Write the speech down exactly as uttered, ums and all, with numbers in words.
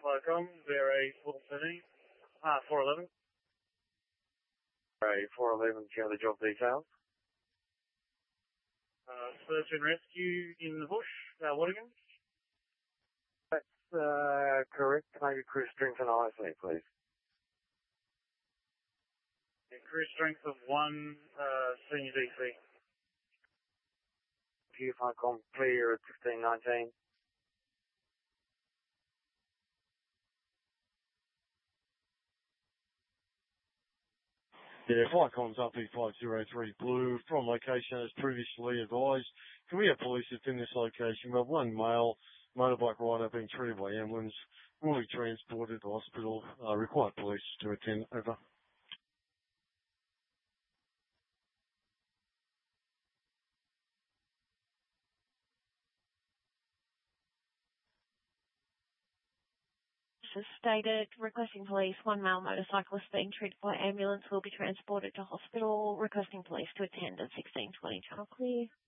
Locom, Vera four seventeen, ah, four eleven. Vera four eleven, do you have the job details? Uh, search and rescue in the bush, uh, Waddingham. That's uh, correct. Maybe crew strength and I S A, please. Yeah, crew strength of one, uh, senior D C. Q Flycom clear at fifteen nineteen. Yeah, Flycom's R P five zero three Blue, from location as previously advised. Can we have police within this location? We have one male motorbike rider being treated by ambulance, will be transported to hospital, uh, required police to attend, over. As stated, requesting police, one male motorcyclist being treated by ambulance will be transported to hospital, requesting police to attend at sixteen twenty Channel Clear.